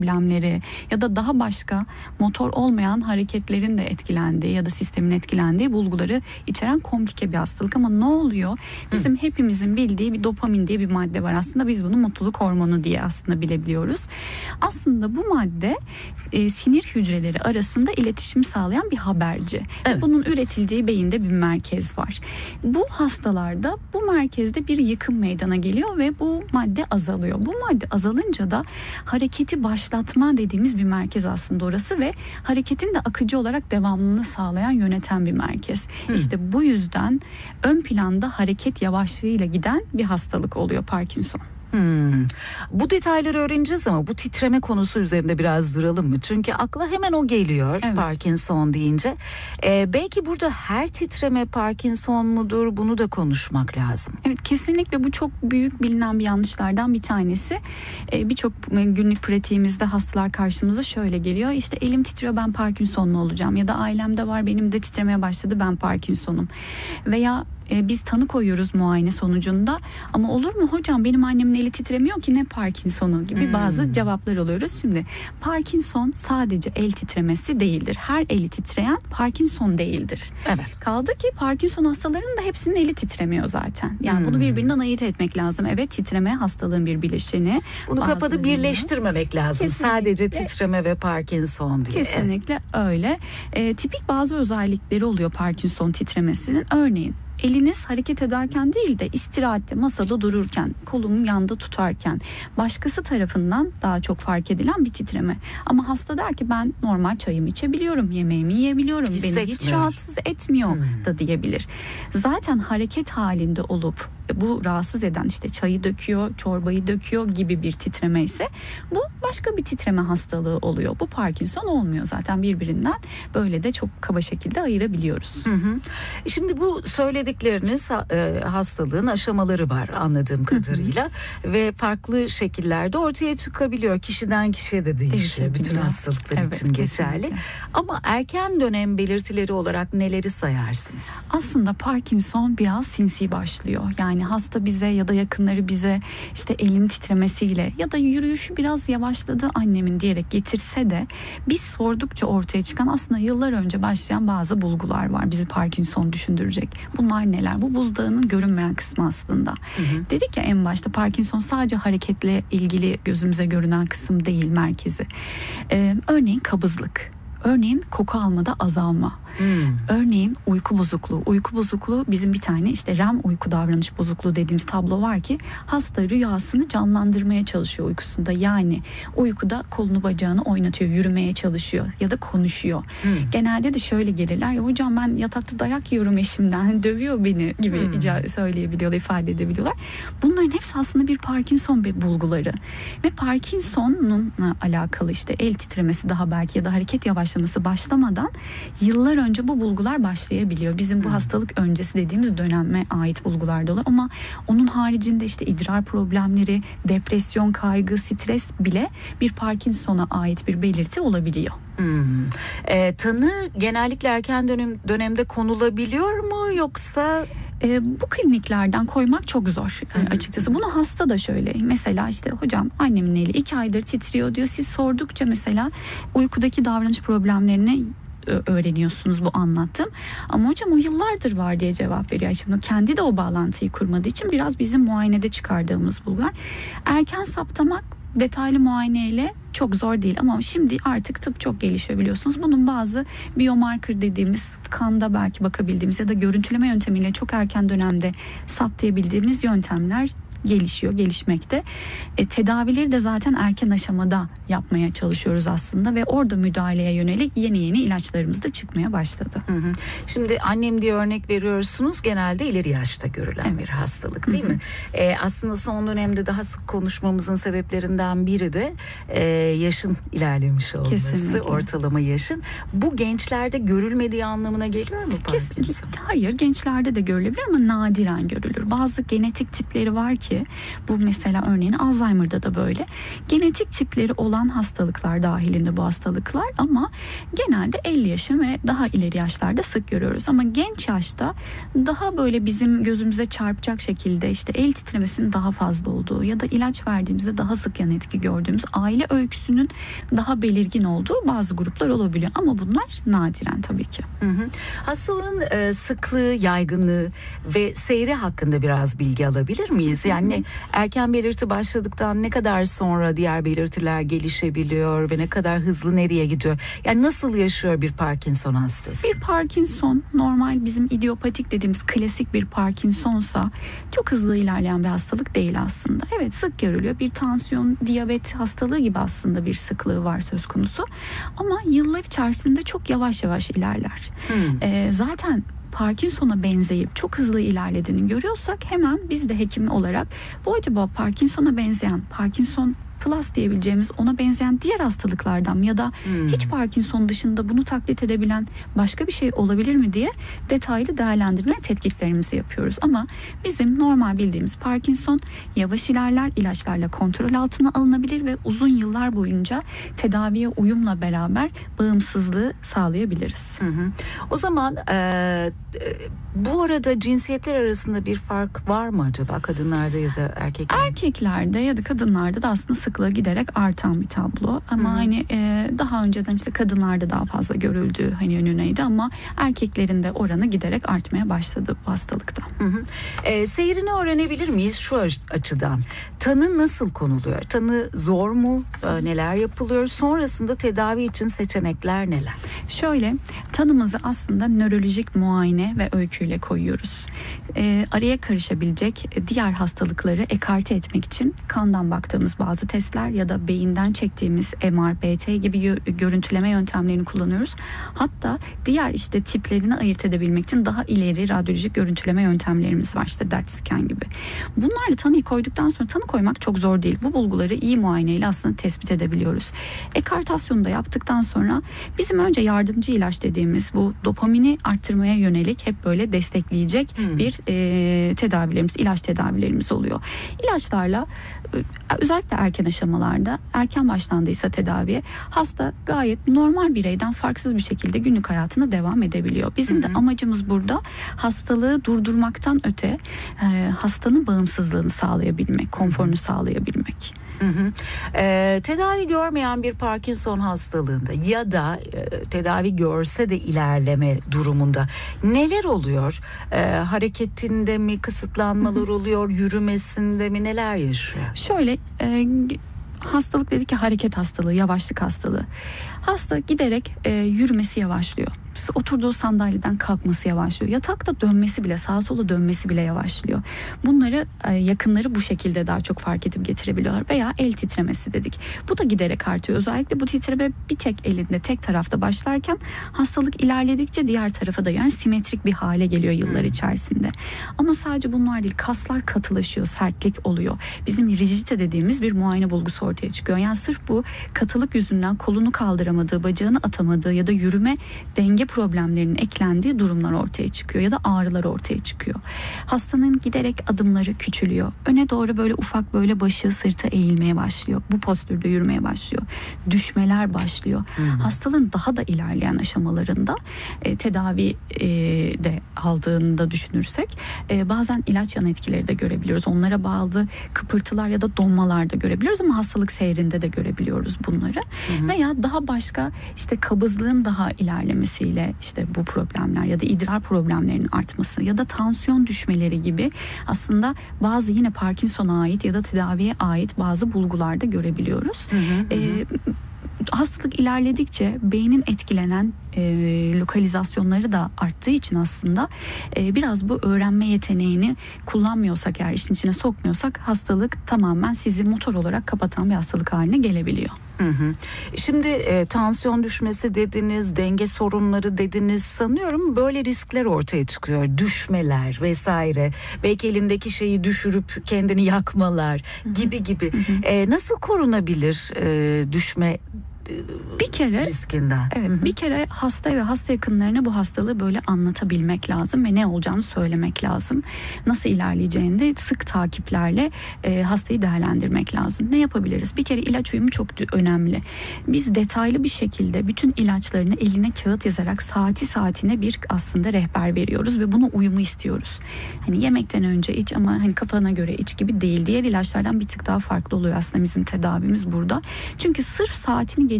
problemleri ya da daha başka motor olmayan hareketlerin de etkilendiği ya da sistemin etkilendiği bulguları içeren komplike bir hastalık. Ama ne oluyor? Bizim hepimizin bildiği bir dopamin diye bir madde var. Aslında biz bunu mutluluk hormonu diye aslında bilebiliyoruz. Aslında bu madde sinir hücreleri arasında iletişim sağlayan bir haberci. Evet. Bunun üretildiği beyinde bir merkez var. Bu hastalarda bu merkezde bir yıkım meydana geliyor ve bu madde azalıyor. Bu madde azalınca da hareketi başlatma dediğimiz bir merkez aslında orası ve hareketin de akıcı olarak devamlılığını sağlayan, yöneten bir merkez. İşte bu yüzden ön planda hareket yavaşlığıyla giden bir hastalık oluyor Parkinson. Bu detayları öğreneceğiz ama bu titreme konusu üzerinde biraz duralım mı? Çünkü akla hemen o geliyor, evet, Parkinson deyince. Belki burada her titreme Parkinson mudur? Bunu da konuşmak lazım. Evet, kesinlikle bu çok büyük bilinen bir yanlışlardan bir tanesi. Birçok günlük pratiğimizde hastalar karşımıza şöyle geliyor. İşte elim titriyor, ben Parkinsonlu olacağım. Ya da ailemde var, benim de titremeye başladı, ben Parkinson'um. Veya biz tanı koyuyoruz muayene sonucunda ama olur mu hocam, benim annemin eli titremiyor ki, ne Parkinson'u gibi bazı cevaplar alıyoruz. Şimdi Parkinson sadece el titremesi değildir. Her eli titreyen Parkinson değildir. Evet. Kaldı ki Parkinson hastalarının da hepsinin eli titremiyor zaten. Yani bunu birbirinden ayırt etmek lazım. Evet, titreme hastalığın bir bileşeni. Bunu kafada birleştirmemek lazım. Kesinlikle. Sadece titreme ve Parkinson diye. Kesinlikle öyle. Tipik bazı özellikleri oluyor Parkinson titremesinin. Örneğin eliniz hareket ederken değil de istirahatte, masada dururken, kolumu yanda tutarken başkası tarafından daha çok fark edilen bir titreme. Ama hasta der ki ben normal çayımı içebiliyorum, yemeğimi yiyebiliyorum, beni hiç rahatsız etmiyor da diyebilir. Zaten hareket halinde olup bu rahatsız eden, işte çayı döküyor, çorbayı döküyor gibi bir titreme ise bu başka bir titreme hastalığı oluyor. Bu Parkinson olmuyor zaten, birbirinden böyle de çok kaba şekilde ayırabiliyoruz. Şimdi bu söyledikleriniz hastalığın aşamaları var anladığım kadarıyla ve farklı şekillerde ortaya çıkabiliyor. Kişiden kişiye de değişiyor. Bütün hastalıklar için geçerli. Ama erken dönem belirtileri olarak neleri sayarsınız? Aslında Parkinson biraz sinsi başlıyor. Yani hasta bize ya da yakınları bize işte elin titremesiyle ya da yürüyüşü biraz yavaşladı annemin diyerek getirse de biz sordukça ortaya çıkan aslında yıllar önce başlayan bazı bulgular var bizi Parkinson düşündürecek. Bunlar neler? Bu buzdağının görünmeyen kısmı aslında. Dedik ya en başta, Parkinson sadece hareketle ilgili gözümüze görünen kısım değil, merkezi. Örneğin kabızlık. Örneğin koku almada azalma. Örneğin uyku bozukluğu. Uyku bozukluğu bizim bir tane işte REM uyku davranış bozukluğu dediğimiz tablo var ki hasta rüyasını canlandırmaya çalışıyor uykusunda. Yani uykuda kolunu bacağını oynatıyor, yürümeye çalışıyor ya da konuşuyor. Genelde de şöyle gelirler ya, hocam ben yatakta dayak yiyorum eşimden, dövüyor beni gibi söyleyebiliyorlar, ifade edebiliyorlar. Bunların hepsi aslında bir Parkinson bulguları. Ve Parkinson'un alakalı işte el titremesi daha belki ya da hareket yavaşlaması başlamadan yıllar önce bu bulgular başlayabiliyor. Bizim bu hastalık öncesi dediğimiz döneme ait bulgular da olur. Ama onun haricinde işte idrar problemleri, depresyon, kaygı, stres bile bir Parkinson'a ait bir belirti olabiliyor. Tanı genellikle erken dönemde konulabiliyor mu yoksa? Bu kliniklerden koymak çok zor açıkçası. Bunu hasta da şöyle, mesela işte hocam annemin eli 2 aydır titriyor diyor. Siz sordukça mesela uykudaki davranış problemlerini öğreniyorsunuz, bu anlattım. Ama hocam o yıllardır var diye cevap veriyor. Şimdi kendi de o bağlantıyı kurmadığı için biraz bizim muayenede çıkardığımız bulgular. Erken saptamak detaylı muayeneyle çok zor değil ama şimdi artık tıp çok gelişiyor biliyorsunuz. Bunun bazı biomarker dediğimiz, kanda belki bakabildiğimiz ya da görüntüleme yöntemiyle çok erken dönemde saptayabildiğimiz yöntemler gelişiyor, gelişmekte. Tedavileri de zaten erken aşamada yapmaya çalışıyoruz aslında ve orada müdahaleye yönelik yeni ilaçlarımız da çıkmaya başladı. Şimdi annem diye örnek veriyorsunuz, genelde ileri yaşta görülen bir hastalık değil mi? Aslında son dönemde daha sık konuşmamızın sebeplerinden biri de yaşın ilerlemiş olması. Kesinlikle. Ortalama yaşın. Bu gençlerde görülmediği anlamına geliyor mu Parkinson? Hayır, gençlerde de görülebilir ama nadiren görülür. Bazı genetik tipleri var ki ki bu mesela örneğin Alzheimer'da da böyle. Genetik tipleri olan hastalıklar dahilinde bu hastalıklar ama genelde 50 yaşın ve daha ileri yaşlarda sık görüyoruz. Ama genç yaşta daha böyle bizim gözümüze çarpacak şekilde işte el titremesinin daha fazla olduğu ya da ilaç verdiğimizde daha sık yan etki gördüğümüz, aile öyküsünün daha belirgin olduğu bazı gruplar olabiliyor. Ama bunlar nadiren tabii ki. Hastalığın sıklığı, yaygınlığı ve seyri hakkında biraz bilgi alabilir miyiz? Yani erken belirti başladıktan ne kadar sonra diğer belirtiler gelişebiliyor ve ne kadar hızlı nereye gidiyor? Yani nasıl yaşıyor bir Parkinson hastası? Bir Parkinson normal bizim idiopatik dediğimiz klasik bir Parkinson'sa çok hızlı ilerleyen bir hastalık değil aslında. Evet, sık görülüyor. Bir tansiyon, diyabet hastalığı gibi aslında bir sıklığı var söz konusu. Ama yıllar içerisinde çok yavaş yavaş ilerler. Zaten Parkinson'a benzeyip çok hızlı ilerlediğini görüyorsak hemen biz de hekim olarak bu acaba Parkinson'a benzeyen, Parkinson Plus diyebileceğimiz ona benzeyen diğer hastalıklardan mı ya da hiç Parkinson dışında bunu taklit edebilen başka bir şey olabilir mi diye detaylı değerlendirme tetkiklerimizi yapıyoruz. Ama bizim normal bildiğimiz Parkinson yavaş ilerler, ilaçlarla kontrol altına alınabilir ve uzun yıllar boyunca tedaviye uyumla beraber bağımsızlığı sağlayabiliriz. O zaman bu arada cinsiyetler arasında bir fark var mı acaba kadınlarda ya da erkeklerde? Erkeklerde ya da kadınlarda da aslında sıklığı giderek artan bir tablo. Ama hani daha önceden işte kadınlarda daha fazla görüldüğü hani yönüneydi ama erkeklerin de oranı giderek artmaya başladı bu hastalıkta. Seyrini öğrenebilir miyiz şu açıdan? Tanı nasıl konuluyor? Tanı zor mu? Neler yapılıyor? Sonrasında tedavi için seçenekler neler? Şöyle, tanımızı aslında nörolojik muayene ve öyküyle koyuyoruz. Araya karışabilecek diğer hastalıkları ekarte etmek için kandan baktığımız bazı testler ya da beyinden çektiğimiz MR, BT gibi görüntüleme yöntemlerini kullanıyoruz. Hatta diğer işte tiplerini ayırt edebilmek için daha ileri radyolojik görüntüleme yöntemlerimiz var. İşte DET scan gibi. Bunlarla tanıyı koyduktan sonra tanı koymak çok zor değil. Bu bulguları iyi muayeneyle aslında tespit edebiliyoruz. Ekartasyonu da yaptıktan sonra bizim önce yardımcı ilaç dediğimiz bu dopamini arttırmaya yönelik hep böyle destekleyecek bir tedavilerimiz, ilaç tedavilerimiz oluyor. İlaçlarla özellikle erken aşamalarda erken başlandıysa tedaviye hasta gayet normal bireyden farksız bir şekilde günlük hayatına devam edebiliyor. Bizim de amacımız burada hastalığı durdurmaktan öte hastanın bağımsızlığını sağlayabilmek, konforunu sağlayabilmek. Tedavi görmeyen bir Parkinson hastalığında ya da tedavi görse de ilerleme durumunda neler oluyor? Hareketinde mi kısıtlanmalar oluyor? Yürümesinde mi neler yaşıyor? Şöyle hastalık dedik ki hareket hastalığı, yavaşlık hastalığı. Hasta giderek yürümesi yavaşlıyor. Oturduğu sandalyeden kalkması yavaşlıyor. Yatakta dönmesi bile, sağa sola dönmesi bile yavaşlıyor. Bunları yakınları bu şekilde daha çok fark edip getirebiliyorlar. Veya el titremesi dedik. Bu da giderek artıyor. Özellikle bu titreme bir tek elinde, tek tarafta başlarken hastalık ilerledikçe diğer tarafa da yani simetrik bir hale geliyor yıllar içerisinde. Ama sadece bunlar değil. Kaslar katılaşıyor, sertlik oluyor. Bizim rigidite dediğimiz bir muayene bulgusu ortaya çıkıyor. Yani sırf bu katılık yüzünden kolunu kaldıramadığı, bacağını atamadığı ya da yürüme denge problemlerinin eklendiği durumlar ortaya çıkıyor ya da ağrılar ortaya çıkıyor. Hastanın giderek adımları küçülüyor. Öne doğru böyle ufak böyle başı sırtı eğilmeye başlıyor. Bu postürde yürümeye başlıyor. Düşmeler başlıyor. Hastalığın daha da ilerleyen aşamalarında tedavi de aldığında düşünürsek bazen ilaç yan etkileri de görebiliyoruz. Onlara bağlı kıpırtılar ya da donmalar da görebiliyoruz ama hastalık seyrinde de görebiliyoruz bunları. Veya daha başka işte kabızlığın daha ilerlemesiyle işte bu problemler ya da idrar problemlerinin artması ya da tansiyon düşmeleri gibi aslında bazı yine Parkinson'a ait ya da tedaviye ait bazı bulgularda görebiliyoruz. Hastalık ilerledikçe beynin etkilenen lokalizasyonları da arttığı için aslında biraz bu öğrenme yeteneğini kullanmıyorsak, eğer işin içine sokmuyorsak hastalık tamamen sizi motor olarak kapatan bir hastalık haline gelebiliyor. Şimdi tansiyon düşmesi dediniz, denge sorunları dediniz. Sanıyorum böyle riskler ortaya çıkıyor. Düşmeler vesaire. Belki elindeki şeyi düşürüp kendini yakmalar gibi. Nasıl korunabilir düşme bir kere riskinden. Evet, bir kere hasta ve hasta yakınlarına bu hastalığı böyle anlatabilmek lazım ve ne olacağını söylemek lazım. Nasıl ilerleyeceğini de sık takiplerle hastayı değerlendirmek lazım. Ne yapabiliriz? Bir kere ilaç uyumu çok önemli. Biz detaylı bir şekilde bütün ilaçlarını eline kağıt yazarak saatine bir aslında rehber veriyoruz ve buna uyumu istiyoruz. Hani yemekten önce iç ama hani kafana göre iç gibi değil. Diğer ilaçlardan bir tık daha farklı oluyor aslında bizim tedavimiz burada. Çünkü sırf saatini